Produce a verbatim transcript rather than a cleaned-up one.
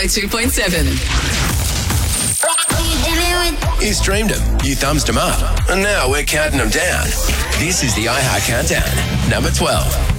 two point seven. You streamed them, you thumbs them up, and now we're counting them down. This is the iHeart Countdown, number twelve.